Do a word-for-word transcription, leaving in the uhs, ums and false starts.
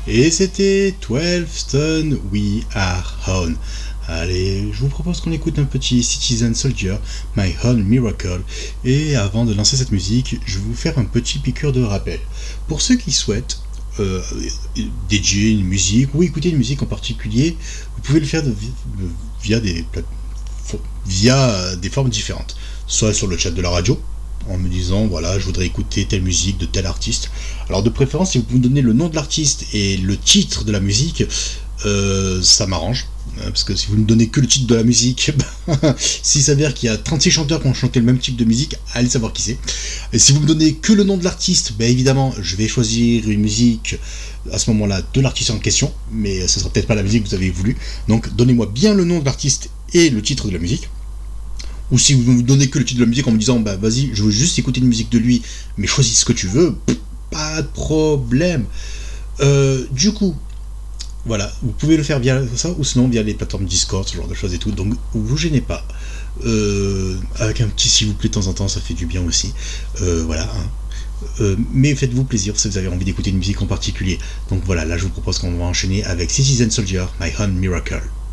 Et c'était twelve Stone We Are On. Allez, je vous propose qu'on écoute un petit Citizen Soldier, My Own Miracle. Et avant de lancer cette musique, je vais vous faire un petit piqûre de rappel. Pour ceux qui souhaitent euh, D J une musique ou écouter une musique en particulier, vous pouvez le faire de, via des via des formes différentes. Soit sur le chat de la radio, en me disant voilà, je voudrais écouter telle musique de tel artiste. Alors de préférence, si vous me donnez le nom de l'artiste et le titre de la musique, euh, ça m'arrange. Parce que si vous ne donnez que le titre de la musique, s'il s'avère qu'il y a trente-six chanteurs qui ont chanté le même type de musique, allez savoir qui c'est. Et si vous me donnez que le nom de l'artiste, ben évidemment, je vais choisir une musique à ce moment-là de l'artiste en question, mais ce sera peut-être pas la musique que vous avez voulu. Donc donnez-moi bien le nom de l'artiste et le titre de la musique. Ou si vous me donnez que le titre de la musique en me disant bah vas-y, je veux juste écouter une musique de lui, mais choisis ce que tu veux, pas de problème. Euh, du coup, voilà, vous pouvez le faire via ça, ou sinon via les plateformes Discord, ce genre de choses et tout, donc vous gênez pas. Euh, avec un petit s'il vous plaît de temps en temps, ça fait du bien aussi. Euh, voilà. Hein. Euh, mais faites-vous plaisir si vous avez envie d'écouter une musique en particulier. Donc voilà, là je vous propose qu'on va enchaîner avec Citizen Soldier, My Own Miracle.